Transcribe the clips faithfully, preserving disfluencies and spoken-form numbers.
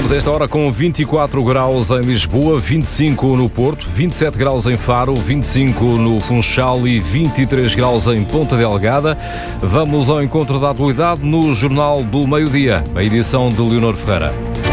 Estamos a esta hora com vinte e quatro graus em Lisboa, vinte e cinco no Porto, vinte e sete graus em Faro, vinte e cinco no Funchal e vinte e três graus em Ponta Delgada. Vamos ao encontro da atualidade no Jornal do Meio-Dia, a edição de Leonor Ferreira.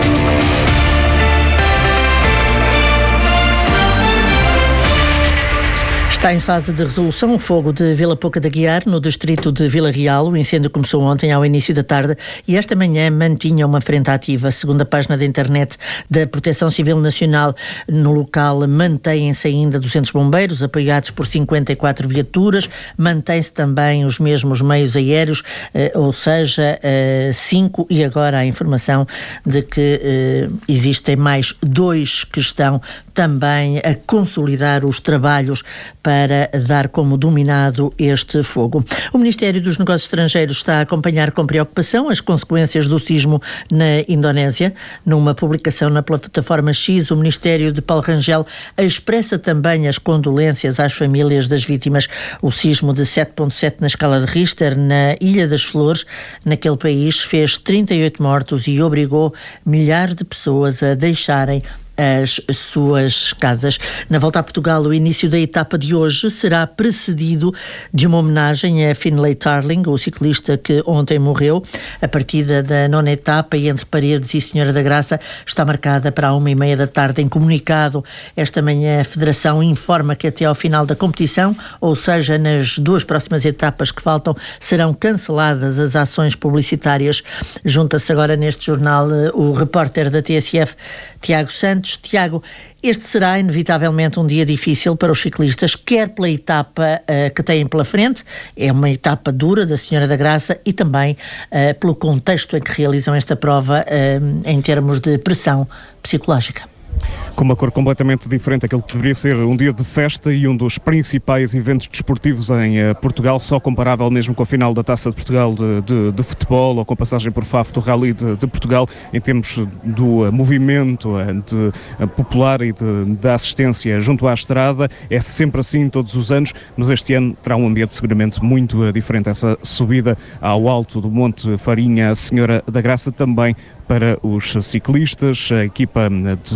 Está em fase de resolução o fogo de Vila Pouca de Aguiar, no distrito de Vila Real. O incêndio começou ontem ao início da tarde e esta manhã mantinha uma frente ativa. Segundo a página da internet da Proteção Civil Nacional, no local mantêm-se ainda duzentos bombeiros, apoiados por cinquenta e quatro viaturas. Mantém-se também os mesmos meios aéreos, eh, ou seja, eh, cinco, e agora a informação de que eh, existem mais dois que estão também a consolidar os trabalhos para dar como dominado este fogo. O Ministério dos Negócios Estrangeiros está a acompanhar com preocupação as consequências do sismo na Indonésia. Numa publicação na plataforma X, o Ministério de Paulo Rangel expressa também as condolências às famílias das vítimas. O sismo de sete ponto sete na escala de Richter na Ilha das Flores, naquele país, fez trinta e oito mortos e obrigou milhares de pessoas a deixarem as suas casas. Na volta a Portugal, o início da etapa de hoje será precedido de uma homenagem a Finlay Tarling, o ciclista que ontem morreu. A partida da nona etapa entre Paredes e Senhora da Graça está marcada para a uma e meia da tarde. Em comunicado, esta manhã a Federação informa que até ao final da competição, ou seja, nas duas próximas etapas que faltam, serão canceladas as ações publicitárias. Junta-se agora neste jornal o repórter da T S F, Tiago Santos. Tiago, este será inevitavelmente um dia difícil para os ciclistas, quer pela etapa uh, que têm pela frente, é uma etapa dura da Senhora da Graça, e também uh, pelo contexto em que realizam esta prova uh, em termos de pressão psicológica. Com uma cor completamente diferente, aquele que deveria ser um dia de festa e um dos principais eventos desportivos em uh, Portugal, só comparável mesmo com a final da Taça de Portugal de, de, de futebol, ou com a passagem por Faf do Rally de, de Portugal, em termos do uh, movimento uh, de, uh, popular e de, da assistência junto à estrada. É sempre assim todos os anos, mas este ano terá um ambiente seguramente muito uh, diferente. Essa subida ao alto do Monte Farinha, a Senhora da Graça, também para os ciclistas. A equipa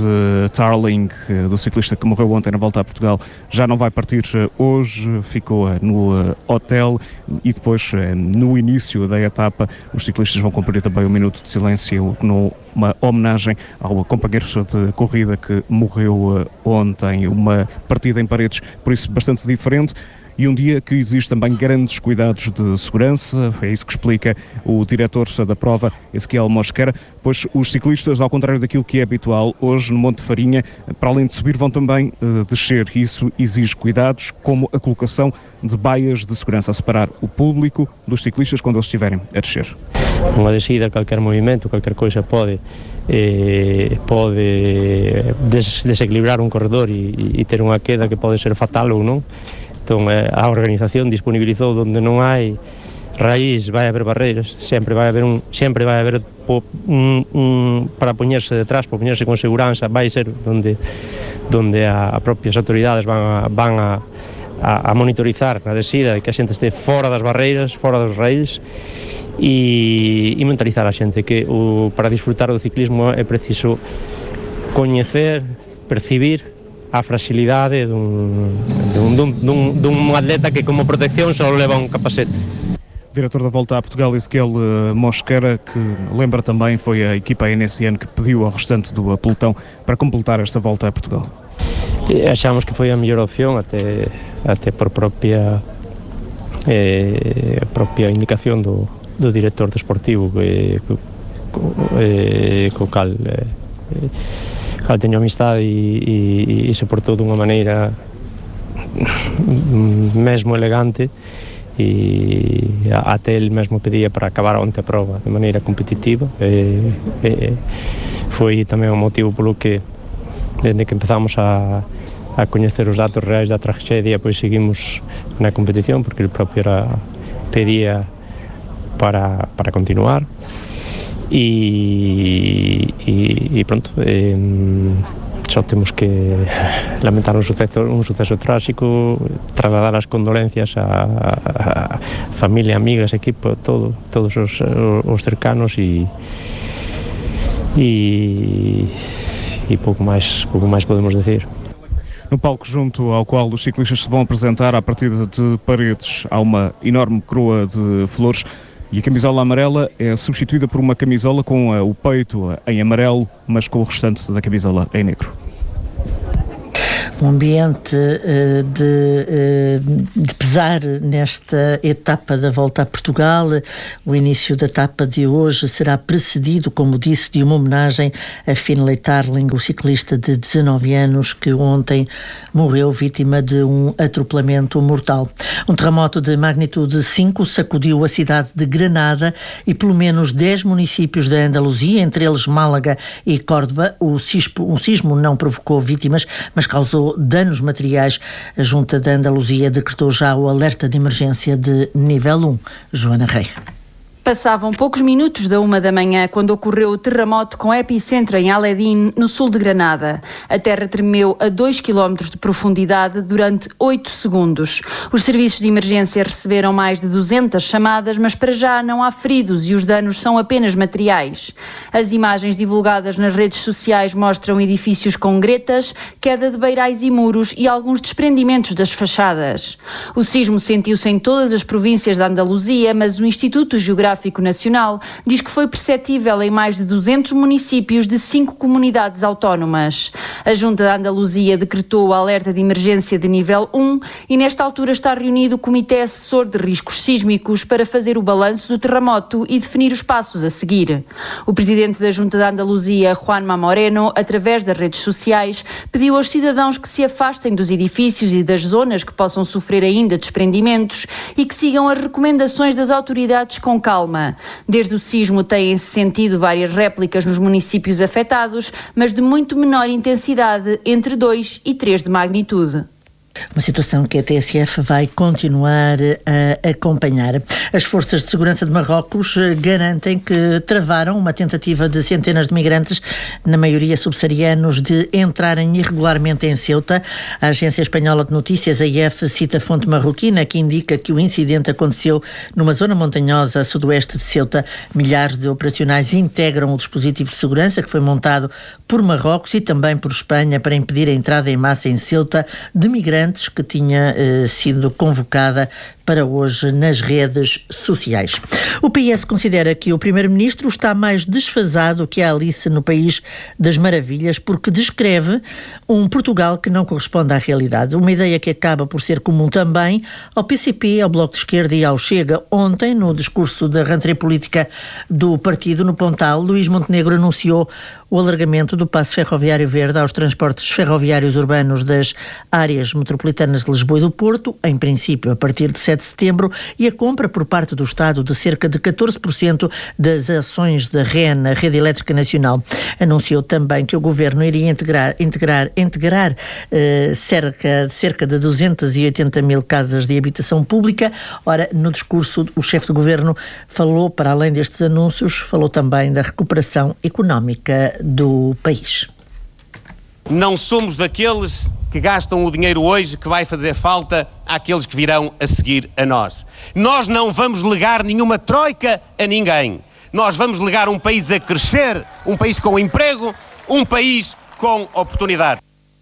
de Tarling, do ciclista que morreu ontem na volta a Portugal, já não vai partir hoje, ficou no hotel, e depois, no início da etapa, os ciclistas vão cumprir também um minuto de silêncio, numa homenagem ao companheiro de corrida que morreu ontem. Uma partida em Paredes, por isso bastante diferente, e um dia que exige também grandes cuidados de segurança. É isso que explica o diretor da prova, Ezequiel Mosquera, pois os ciclistas, ao contrário daquilo que é habitual, hoje no Monte Farinha, para além de subir, vão também uh, descer. Isso exige cuidados, como a colocação de baias de segurança a separar o público dos ciclistas quando eles estiverem a descer. Uma descida, qualquer movimento, qualquer coisa pode eh, pode des desequilibrar un corredor e, e ter unha queda que pode ser fatal ou non. Entón, a organización disponibilizou onde non hai raíz, vai haber barreiras, sempre vai haber un, sempre vai haber un, un para poñerse detrás, para poñerse con seguranza, vai ser onde onde a, a propias autoridades van a, van a, a, a monitorizar na descida, que a xente este fora das barreiras, fora dos raíz, e, e mentalizar a xente que o, para disfrutar do ciclismo é preciso coñecer, percibir a fragilidade dun, dun, dun, dun, dun atleta que como protección só leva un capacete. Diretor da Volta a Portugal, Ezequiel Mosquera, que lembra também foi a equipa N S N que pediu ao restante do pelotão para completar esta Volta a Portugal. E achamos que foi a mellor opción, até, até por propia eh, propia indicación do, do director desportivo que, que, eh, co cal eh, cal teño amistade e, e, e se portou dunha maneira mesmo elegante, e até el mesmo pedía para acabar onte a prova de maneira competitiva. E, e, foi tamén o motivo polo que dende que empezamos a, a coñecer os datos reais da tragedia, pois seguimos na competición, porque el propio era, pedía para, para continuar. E, e, e pronto, eh, só temos que lamentar un suceso, un suceso tráxico, trasladar as condolencias a, a, a familia, amigas, equipo, todo, todos os, os cercanos, e e, e pouco mais, pouco mais podemos dizer. No palco junto ao qual os ciclistas se vão apresentar à partida de Paredes há uma enorme coroa de flores e a camisola amarela é substituída por uma camisola com o peito em amarelo, mas com o restante da camisola em negro. Um ambiente uh, de, uh, de pesar nesta etapa da Volta a Portugal. O início da etapa de hoje será precedido, como disse, de uma homenagem a Finlay Tarling, o ciclista de dezanove anos que ontem morreu vítima de um atropelamento mortal. Um terremoto de magnitude cinco sacudiu a cidade de Granada e pelo menos dez municípios da Andaluzia, entre eles Málaga e Córdoba. O sismo, o sismo não provocou vítimas, mas causou danos materiais. A Junta da Andaluzia decretou já o alerta de emergência de nível um. Joana Rei. Passavam poucos minutos da uma da manhã quando ocorreu o terremoto com epicentro em Aledin, no sul de Granada. A terra tremeu a dois quilómetros de profundidade durante oito segundos. Os serviços de emergência receberam mais de duzentas chamadas, mas para já não há feridos e os danos são apenas materiais. As imagens divulgadas nas redes sociais mostram edifícios com gretas, queda de beirais e muros e alguns desprendimentos das fachadas. O sismo sentiu-se em todas as províncias da Andaluzia, mas o Instituto Geográfico Nacional diz que foi perceptível em mais de duzentos municípios de cinco comunidades autónomas. A Junta da Andaluzia decretou o alerta de emergência de nível um e nesta altura está reunido o Comitê Assessor de Riscos Sísmicos para fazer o balanço do terremoto e definir os passos a seguir. O presidente da Junta da Andaluzia, Juanma Moreno, através das redes sociais, pediu aos cidadãos que se afastem dos edifícios e das zonas que possam sofrer ainda desprendimentos e que sigam as recomendações das autoridades com calma. Desde o sismo têm-se sentido várias réplicas nos municípios afetados, mas de muito menor intensidade, entre dois e três de magnitude. Uma situação que a T S F vai continuar a acompanhar. As forças de segurança de Marrocos garantem que travaram uma tentativa de centenas de migrantes, na maioria subsaarianos, de entrarem irregularmente em Ceuta. A agência espanhola de notícias, a I F, cita a fonte marroquina que indica que o incidente aconteceu numa zona montanhosa a sudoeste de Ceuta. Milhares de operacionais integram o dispositivo de segurança que foi montado por Marrocos e também por Espanha para impedir a entrada em massa em Ceuta de migrantes que tinha eh, sido convocada para hoje nas redes sociais. O P S considera que o Primeiro-Ministro está mais desfasado que a Alice no País das Maravilhas porque descreve um Portugal que não corresponde à realidade. Uma ideia que acaba por ser comum também ao P C P, ao Bloco de Esquerda e ao Chega. Ontem, no discurso da rentrée política do partido no Pontal, Luís Montenegro anunciou o alargamento do passe ferroviário verde aos transportes ferroviários urbanos das áreas metropolitanas de Lisboa e do Porto, em princípio a partir de sete de setembro, e a compra por parte do Estado de cerca de catorze por cento das ações da R E N, a Rede Elétrica Nacional. Anunciou também que o Governo iria integrar, integrar, integrar eh, cerca, cerca de duzentas e oitenta mil casas de habitação pública. Ora, no discurso, o chefe do Governo falou, para além destes anúncios, falou também da recuperação económica do país. Não somos daqueles que gastam o dinheiro hoje que vai fazer falta àqueles que virão a seguir a nós. Nós não vamos legar nenhuma troika a ninguém. Nós vamos legar um país a crescer, um país com emprego, um país com oportunidade.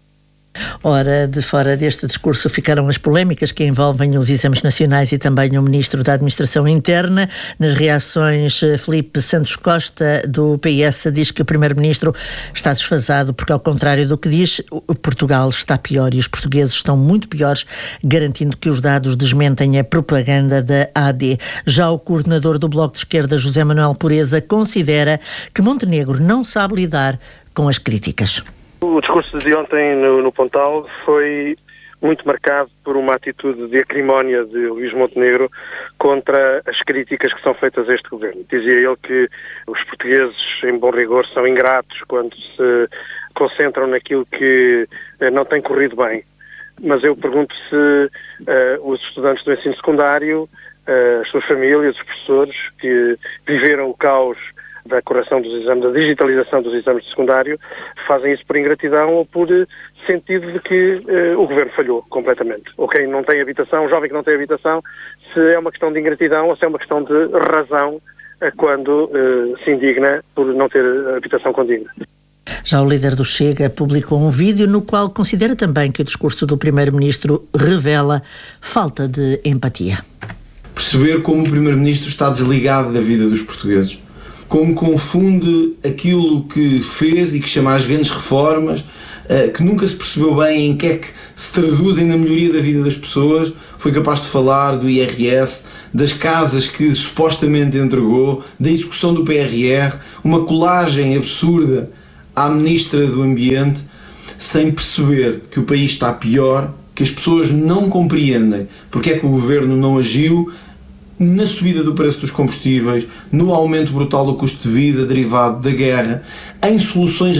Ora, de fora deste discurso ficaram as polémicas que envolvem os exames nacionais e também o Ministro da Administração Interna. Nas reações, Filipe Santos Costa, do P S, diz que o Primeiro-Ministro está desfasado porque, ao contrário do que diz, Portugal está pior e os portugueses estão muito piores, garantindo que os dados desmentem a propaganda da A D. Já o coordenador do Bloco de Esquerda, José Manuel Pureza, considera que Montenegro não sabe lidar com as críticas. O discurso de ontem no, no Pontal foi muito marcado por uma atitude de acrimónia de Luís Montenegro contra as críticas que são feitas a este governo. Dizia ele que os portugueses, em bom rigor, são ingratos quando se concentram naquilo que não tem corrido bem. Mas eu pergunto se uh, os estudantes do ensino secundário, uh, as suas famílias, os professores que viveram o caos da correção dos exames, da digitalização dos exames de secundário, fazem isso por ingratidão ou por sentido de que uh, o governo falhou completamente. Ou quem não tem habitação, um jovem que não tem habitação, se é uma questão de ingratidão ou se é uma questão de razão quando uh, se indigna por não ter habitação condigna. Já o líder do Chega publicou um vídeo no qual considera também que o discurso do primeiro-ministro revela falta de empatia. Perceber como o primeiro-ministro está desligado da vida dos portugueses, como confunde aquilo que fez e que chama as grandes reformas, que nunca se percebeu bem em que é que se traduzem na melhoria da vida das pessoas. Foi capaz de falar do I R S, das casas que supostamente entregou, da execução do P R R, uma colagem absurda à Ministra do Ambiente, sem perceber que o país está pior, que as pessoas não compreendem porque é que o Governo não agiu na subida do preço dos combustíveis, no aumento brutal do custo de vida derivado da guerra, em soluções